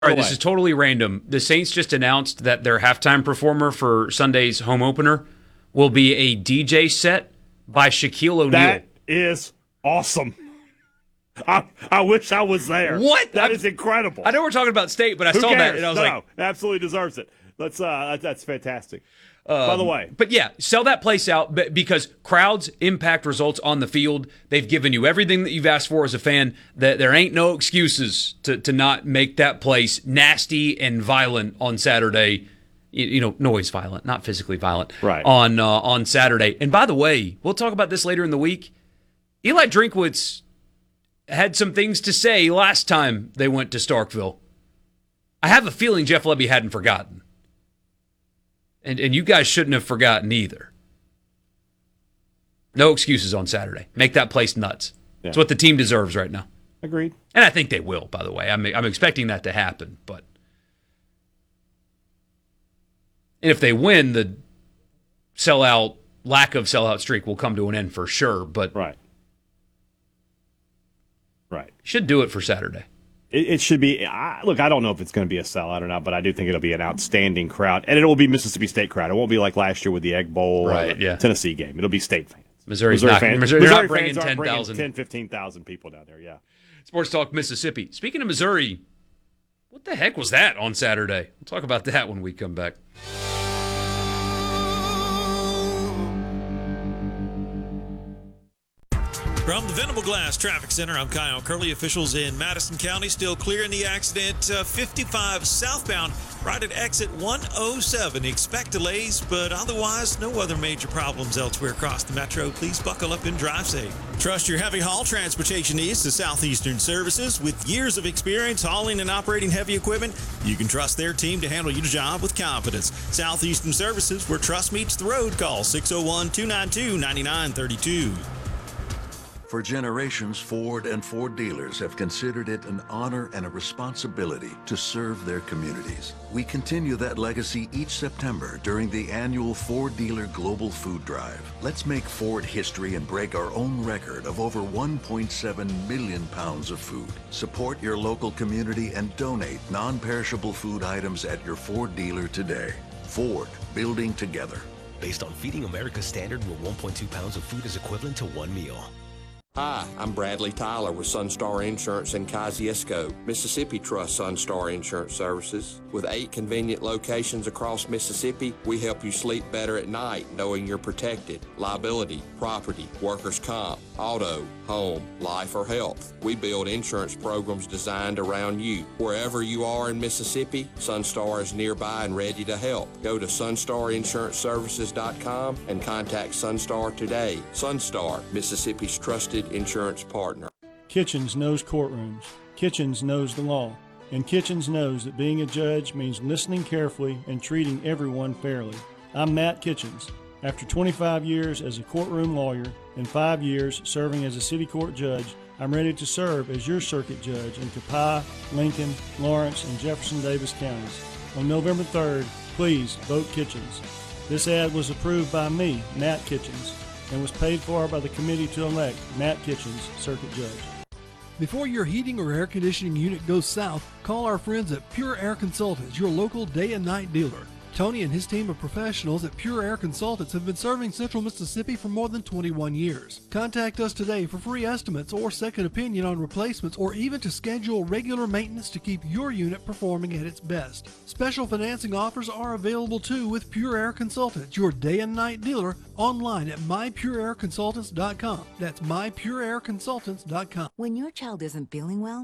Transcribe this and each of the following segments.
All right, this is totally random. The Saints just announced that their halftime performer for Sunday's home opener will be a DJ set by Shaquille O'Neal. That is awesome. I wish I was there. What? That is incredible. I know we're talking about state, but I saw that and I was no, absolutely deserves it. That's fantastic. By the way. But yeah, sell that place out because crowds impact results on the field. They've given you everything that you've asked for as a fan. That there ain't no excuses to not make that place nasty and violent on Saturday. Noise violent, not physically violent. Right. On Saturday. And by the way, we'll talk about this later in the week. Eli Drinkwitz had some things to say last time they went to Starkville. I have a feeling Jeff Lebby hadn't forgotten. And you guys shouldn't have forgotten either. No excuses on Saturday. Make that place nuts. Yeah. It's what the team deserves right now. Agreed. And I think they will, by the way. I'm expecting that to happen. And if they win, the lack of sellout streak will come to an end for sure. But right. Should do it for Saturday. It should be. Look, I don't know if it's going to be a sellout or not, but I do think it'll be an outstanding crowd, and it will be Mississippi State crowd. It won't be like last year with the Egg Bowl or the Tennessee game. It'll be State fans. Missouri fans. Missouri not bringing 10,000. 10, 15,000 people down there, yeah. Sports Talk Mississippi. Speaking of Missouri, what the heck was that on Saturday? We'll talk about that when we come back. From the Venable Glass Traffic Center, I'm Kyle Curley. Officials in Madison County still clearing the accident 55 southbound right at exit 107. Expect delays, but otherwise no other major problems elsewhere across the metro. Please buckle up and drive safe. Trust your heavy haul transportation needs to Southeastern Services. With years of experience hauling and operating heavy equipment, you can trust their team to handle your job with confidence. Southeastern Services, where trust meets the road. Call 601-292-9932. For generations, Ford and Ford dealers have considered it an honor and a responsibility to serve their communities. We continue that legacy each September during the annual Ford Dealer Global Food Drive. Let's make Ford history and break our own record of over 1.7 million pounds of food. Support your local community and donate non-perishable food items at your Ford dealer today. Ford, building together. Based on Feeding America's standard, where 1.2 pounds of food is equivalent to one meal. Hi, I'm Bradley Tyler with Sunstar Insurance in Kosciuszko. Mississippi trusts Sunstar Insurance Services. With 8 convenient locations across Mississippi, we help you sleep better at night knowing you're protected. Liability, property, workers' comp, auto, home, life, or health. We build insurance programs designed around you. Wherever you are in Mississippi, Sunstar is nearby and ready to help. Go to sunstarinsurancservices.com and contact Sunstar today. Sunstar, Mississippi's trusted insurance partner. Kitchens knows courtrooms. Kitchens knows the law. And Kitchens knows that being a judge means listening carefully and treating everyone fairly. I'm Matt Kitchens. After 25 years as a courtroom lawyer and 5 years serving as a city court judge, I'm ready to serve as your circuit judge in Copiah, Lincoln, Lawrence, and Jefferson Davis counties. On November 3rd, please vote Kitchens. This ad was approved by me, Matt Kitchens, and was paid for by the committee to elect Matt Kitchens, circuit judge. Before your heating or air conditioning unit goes south, call our friends at Pure Air Consultants, your local day and night dealer. Tony and his team of professionals at Pure Air Consultants have been serving Central Mississippi for more than 21 years. Contact us today for free estimates or second opinion on replacements, or even to schedule regular maintenance to keep your unit performing at its best. Special financing offers are available too with Pure Air Consultants, your day and night dealer, online at mypureairconsultants.com. That's mypureairconsultants.com. When your child isn't feeling well,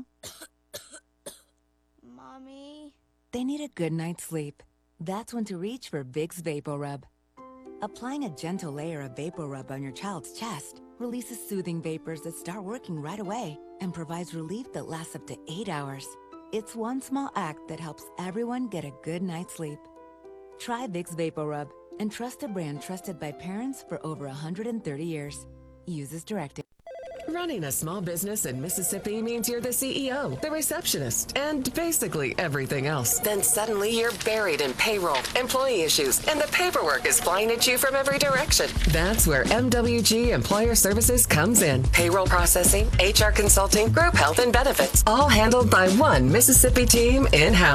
Mommy, they need a good night's sleep. That's when to reach for Vicks VapoRub. Applying a gentle layer of VapoRub on your child's chest releases soothing vapors that start working right away and provides relief that lasts up to 8 hours. It's one small act that helps everyone get a good night's sleep. Try Vicks VapoRub and trust a brand trusted by parents for over 130 years. Use as directed. Running a small business in Mississippi means you're the CEO, the receptionist, and basically everything else. Then suddenly you're buried in payroll, employee issues, and the paperwork is flying at you from every direction. That's where MWG Employer Services comes in. Payroll processing, HR consulting, group health and benefits, all handled by one Mississippi team in-house.